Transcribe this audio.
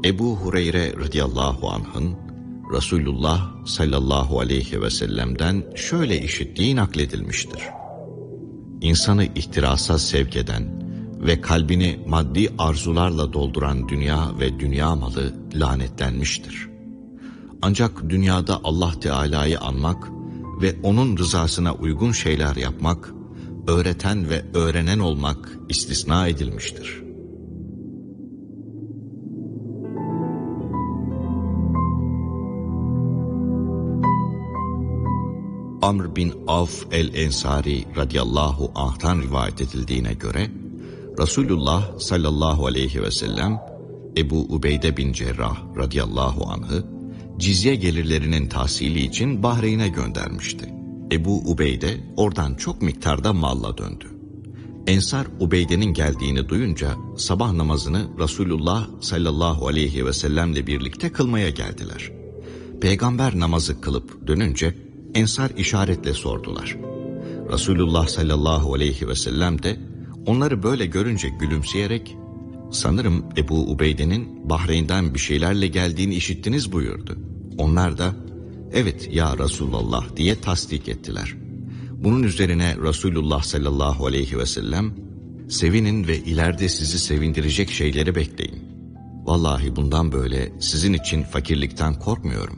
Ebu Hureyre radıyallahu anh'ın Resulullah sallallahu aleyhi ve sellem'den şöyle işittiği nakledilmiştir. İnsanı ihtirasa sevk eden ve kalbini maddi arzularla dolduran dünya ve dünya malı lanetlenmiştir. Ancak dünyada Allah Teala'yı anmak ve onun rızasına uygun şeyler yapmak, öğreten ve öğrenen olmak istisna edilmiştir. Amr bin Avf el-Ensari radıyallahu anh'tan rivayet edildiğine göre, Resulullah sallallahu aleyhi ve sellem, Ebu Ubeyde bin Cerrah radıyallahu anh'ı, cizye gelirlerinin tahsili için Bahreyn'e göndermişti. Ebu Ubeyde oradan çok miktarda malla döndü. Ensar Ubeyde'nin geldiğini duyunca sabah namazını Resulullah sallallahu aleyhi ve sellemle birlikte kılmaya geldiler. Peygamber namazı kılıp dönünce Ensar işaretle sordular. Resulullah sallallahu aleyhi ve sellem de onları böyle görünce gülümseyerek, "Sanırım Ebu Ubeyde'nin Bahreyn'den bir şeylerle geldiğini işittiniz" buyurdu. Onlar da "Evet ya Resulallah" diye tasdik ettiler. Bunun üzerine Resulullah sallallahu aleyhi ve sellem, "Sevinin ve ileride sizi sevindirecek şeyleri bekleyin. Vallahi bundan böyle sizin için fakirlikten korkmuyorum.